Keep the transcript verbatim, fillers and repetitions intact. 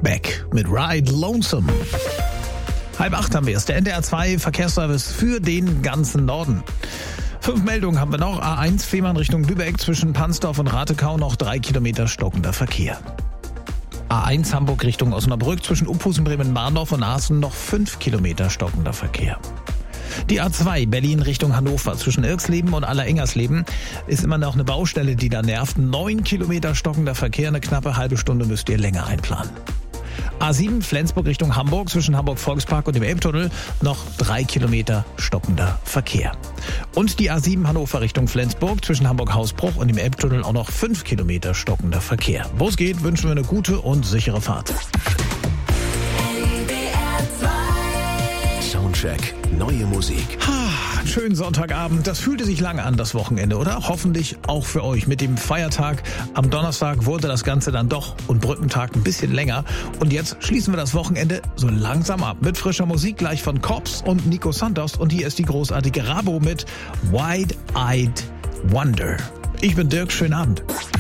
Beck mit Ride Lonesome. Halb acht haben wir es. Der N D R zwei Verkehrsservice für den ganzen Norden. Fünf Meldungen haben wir noch. A eins Fehmarn Richtung Lübeck zwischen Pansdorf und Ratekau noch drei Kilometer stockender Verkehr. A eins Hamburg Richtung Osnabrück zwischen Uphusen, Bremen-Marndorf und Aachen noch fünf Kilometer stockender Verkehr. Die A zwei Berlin Richtung Hannover zwischen Irksleben und Allerengersleben ist immer noch eine Baustelle, die da nervt. Neun Kilometer stockender Verkehr, eine knappe halbe Stunde müsst ihr länger einplanen. A sieben Flensburg Richtung Hamburg zwischen Hamburg-Volkspark und dem Elbtunnel noch drei Kilometer stockender Verkehr. Und die A sieben Hannover Richtung Flensburg zwischen Hamburg-Hausbruch und dem Elbtunnel auch noch fünf Kilometer stockender Verkehr. Wo es geht, wünschen wir eine gute und sichere Fahrt. Soundcheck, neue Musik. Ha, schönen Sonntagabend. Das fühlte sich lang an, das Wochenende, oder? Hoffentlich auch für euch. Mit dem Feiertag am Donnerstag wurde das Ganze dann doch und Brückentag ein bisschen länger. Und jetzt schließen wir das Wochenende so langsam ab. Mit frischer Musik gleich von Cops und Nico Santos. Und hier ist die großartige Rabo mit Wide-Eyed Wonder. Ich bin Dirk, schönen Abend.